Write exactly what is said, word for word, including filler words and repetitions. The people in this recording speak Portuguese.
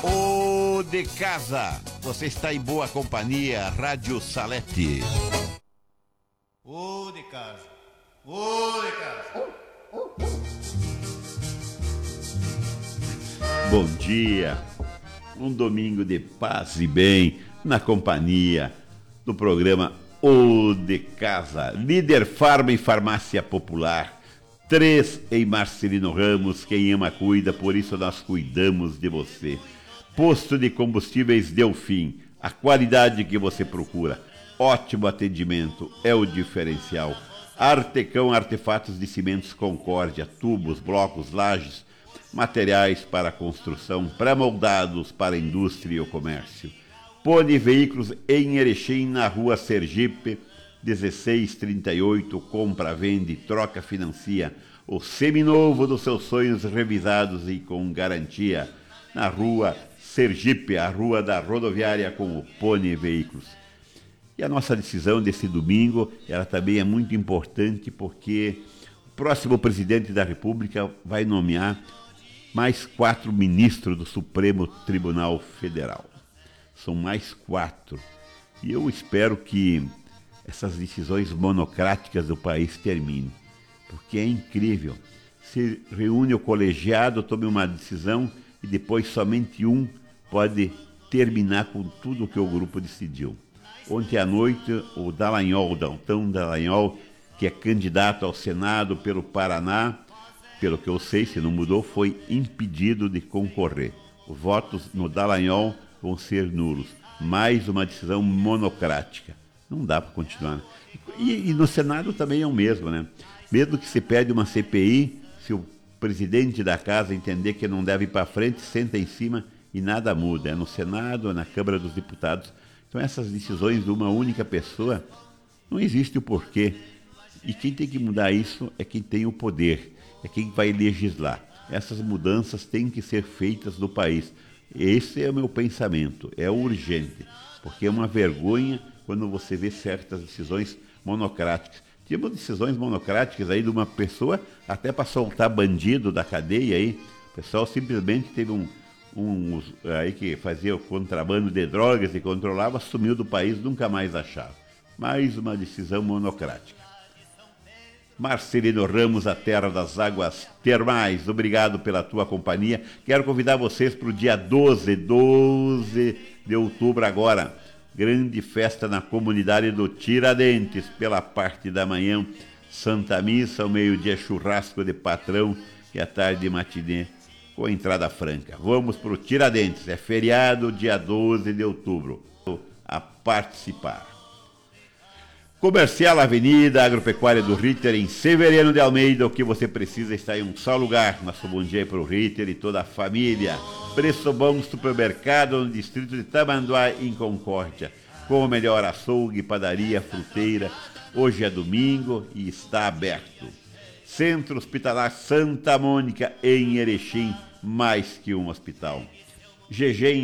O de casa, você está em boa companhia, Rádio Salete. O de casa, o de casa. Bom dia, um domingo de paz e bem, na companhia do programa O de Casa, Líder Farma e Farmácia Popular, três em Marcelino Ramos, quem ama cuida, por isso nós cuidamos de você. Posto de Combustíveis Delfim, a qualidade que você procura, ótimo atendimento, é o diferencial. Artecão Artefatos de Cimentos Concórdia, tubos, blocos, lajes, materiais para construção, pré-moldados para a indústria e o comércio. Pone Veículos em Erechim, na rua Sergipe, dezesseis trinta e oito, compra, vende, troca, financia. O seminovo dos seus sonhos revisados e com garantia. Na rua Sergipe, a rua da rodoviária com o Pone Veículos. E a nossa decisão desse domingo, ela também é muito importante porque o próximo presidente da República vai nomear mais quatro ministros do Supremo Tribunal Federal. São mais quatro. E eu espero que essas decisões monocráticas do país terminem. Porque é incrível. Se reúne o colegiado, tome uma decisão e depois somente um pode terminar com tudo o que o grupo decidiu. Ontem à noite, o Dallagnol, o Dalton Dallagnol, que é candidato ao Senado pelo Paraná, pelo que eu sei, se não mudou, foi impedido de concorrer. Os votos no Dallagnol vão ser nulos. Mais uma decisão monocrática. Não dá para continuar. E, e no Senado também é o mesmo, né? Mesmo que se pede uma C P I, se o presidente da casa entender que não deve ir para frente, senta em cima e nada muda. É no Senado, é na Câmara dos Deputados. Então essas decisões de uma única pessoa, não existe o porquê. E quem tem que mudar isso é quem tem o poder, é quem vai legislar. Essas mudanças têm que ser feitas no país. Esse é o meu pensamento, é urgente, porque é uma vergonha quando você vê certas decisões monocráticas. Temos decisões monocráticas aí de uma pessoa até para soltar bandido da cadeia aí. O pessoal simplesmente teve um, um aí que fazia o contrabando de drogas e controlava, sumiu do país, nunca mais achava. Mais uma decisão monocrática. Marcelino Ramos, a terra das águas termais, obrigado pela tua companhia. Quero convidar vocês para o dia doze, doze de outubro agora. Grande festa na comunidade do Tiradentes, pela parte da manhã. Santa Missa, ao meio-dia churrasco de patrão e à tarde matinê com entrada franca. Vamos para o Tiradentes, é feriado, dia doze de outubro. A participar. Comercial Avenida Agropecuária do Ritter, em Severiano de Almeida. O que você precisa está em um só lugar. Nosso bom dia para o Ritter e toda a família. Preço bom supermercado no distrito de Tamanduá, em Concórdia. Com o melhor açougue, padaria, fruteira. Hoje é domingo e está aberto. Centro Hospitalar Santa Mônica, em Erechim, mais que um hospital. G G